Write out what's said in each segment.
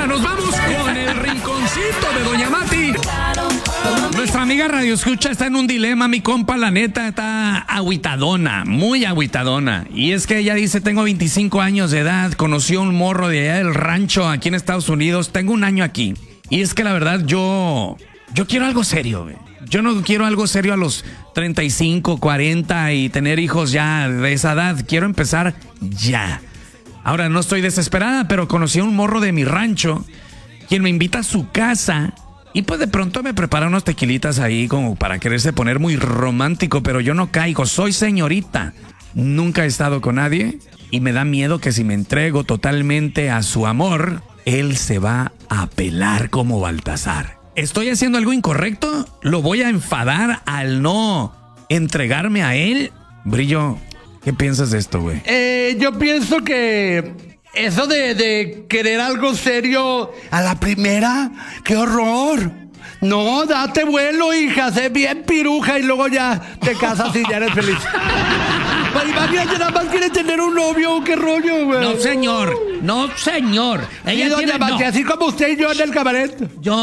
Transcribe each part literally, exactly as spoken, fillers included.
ahora nos vamos con el rinconcito de Doña Mati. Nuestra amiga Radio Escucha está en un dilema, mi compa, la neta, está agüitadona, muy agüitadona. Y es que ella dice, tengo veinticinco años de edad, conoció un morro de allá del rancho aquí en Estados Unidos, tengo un año aquí. Y es que la verdad yo, yo quiero algo serio, güey. Yo no quiero algo serio a los treinta y cinco, cuarenta y tener hijos ya de esa edad. Quiero empezar ya. Ahora, no estoy desesperada, pero conocí a un morro de mi rancho, quien me invita a su casa. Y pues de pronto me prepara unos tequilitas ahí como para quererse poner muy romántico, pero yo no caigo, soy señorita. Nunca he estado con nadie y me da miedo que si me entrego totalmente a su amor, él se va a pelar como Baltasar. ¿Estoy haciendo algo incorrecto? ¿Lo voy a enfadar al no entregarme a él? Brillo, ¿qué piensas de esto, güey? Eh, yo pienso que eso de, de querer algo serio a la primera, ¡qué horror! No, date vuelo, hija, sé bien piruja y luego ya te casas y ya eres feliz. Pues imagínate, nada más quiere tener un novio, qué rollo, güey. No, señor, no, señor. Ella sí, doña tiene, Mati, no. Así como usted y yo en el cabaret.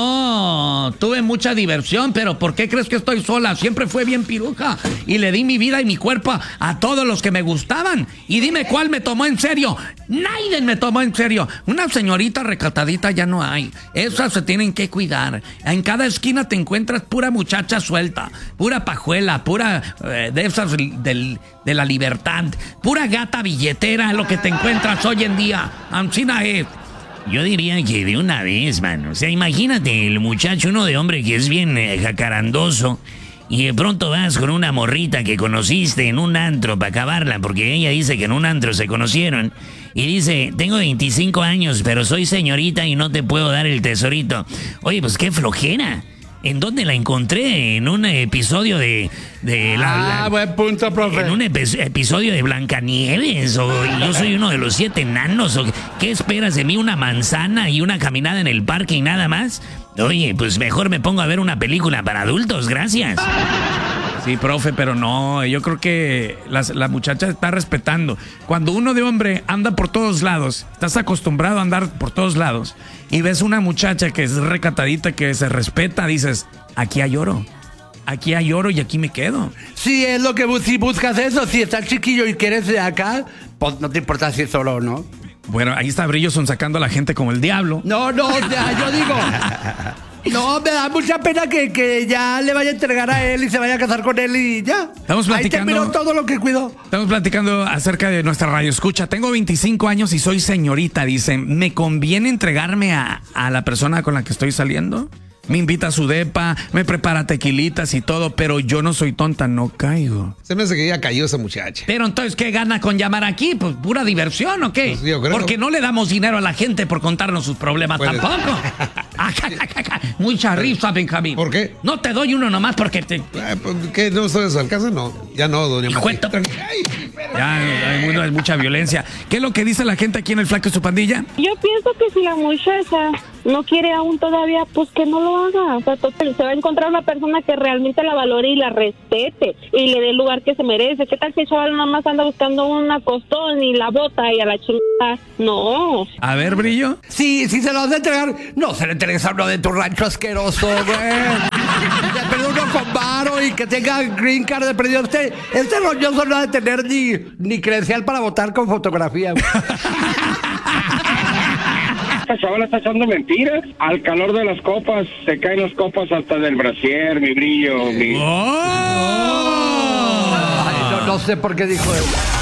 Yo tuve mucha diversión, pero ¿por qué crees que estoy sola? Siempre fue bien piruja y le di mi vida y mi cuerpo a todos los que me gustaban. Y dime cuál me tomó en serio. Nadie me tomó en serio. Una señorita recatadita ya no hay. Esas se tienen que cuidar. En cada esquina te encuentras pura muchacha suelta, pura pajuela, pura eh, de esas del, de la libertad, pura gata billetera, lo que te encuentras hoy en día. Ancina es. Yo diría que de una vez, mano. O sea, imagínate el muchacho, uno de hombre que es bien eh, jacarandoso, y de pronto vas con una morrita que conociste en un antro para acabarla, porque ella dice que en un antro se conocieron, y dice, tengo veinticinco años, pero soy señorita y no te puedo dar el tesorito. Oye, pues qué flojera. ¿En dónde la encontré? En un episodio de... de la, ah, la, buen punto, profe. En un epi- episodio de Blancanieves, o yo soy uno de los siete enanos, o ¿qué esperas de mí? ¿Una manzana y una caminada en el parque y nada más? Oye, pues mejor me pongo a ver una película para adultos, gracias. Sí, profe, pero no, yo creo que la, la muchacha está respetando. Cuando uno de hombre anda por todos lados, estás acostumbrado a andar por todos lados, y ves una muchacha que es recatadita, que se respeta, dices, aquí hay oro. Aquí hay oro y aquí me quedo. Sí, es lo que bu- si buscas eso, si estás chiquillo y quieres de acá, pues no te importa si es oro o no. Bueno, ahí está Brillo sacando a la gente como el diablo. No, no, ya, yo digo... No, me da mucha pena que, que ya le vaya a entregar a él y se vaya a casar con él y ya. Estamos platicando. Ahí terminó todo lo que cuidó. Estamos platicando acerca de nuestra radio escucha. Tengo veinticinco años y soy señorita, dice. ¿Me conviene entregarme a, a la persona con la que estoy saliendo? Me invita a su depa, me prepara tequilitas y todo, pero yo no soy tonta, no caigo. Se me hace que ya cayó esa muchacha. Pero entonces, ¿qué gana con llamar aquí? Pues pura diversión, ¿o qué? Pues yo creo. Porque no le damos dinero a la gente por contarnos sus problemas Pues... tampoco. Mucha risa, Benjamín. ¿Por qué? No te doy uno nomás porque te... Ah, pues, ¿qué? ¿No estoy a su alcance? No, ya no, doña Mati. Ya, hay, muy- hay mucha violencia. ¿Qué es lo que dice la gente aquí en el Flaco y su pandilla? Yo pienso que si la muchacha no quiere aún todavía, pues que no lo haga. O sea, total, se va a encontrar una persona que realmente la valore y la respete y le dé el lugar que se merece. ¿Qué tal si el chaval nada más anda buscando una costón y la bota y a la chingada? No. A ver, Brillo. Sí, sí se lo vas a entregar. No se le entregues a uno de tu rancho asqueroso, güey. Ya perdió uno con varo y que tenga green card de perdido. Este, este roñoso no ha de tener ni, ni credencial para votar con fotografía, güey. Esta chavala está echando mentiras. Al calor de las copas, se caen las copas hasta del brasier, mi Brillo, mi... ¡Oh! Ay, no, no sé por qué dijo eso.